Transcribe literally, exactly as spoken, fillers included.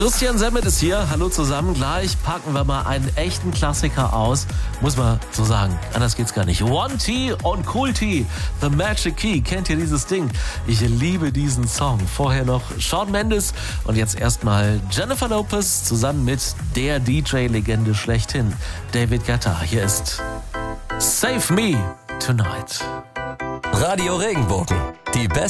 Christian Semmet ist hier. Hallo zusammen. Gleich packen wir mal einen echten Klassiker aus. Muss man so sagen. Anders geht's gar nicht. One T und Cool T. The Magic Key. Kennt ihr dieses Ding? Ich liebe diesen Song. Vorher noch Shawn Mendes und jetzt erstmal Jennifer Lopez zusammen mit der D J-Legende schlechthin, David Guetta. Hier ist Save Me Tonight. Radio Regenbogen. Die besten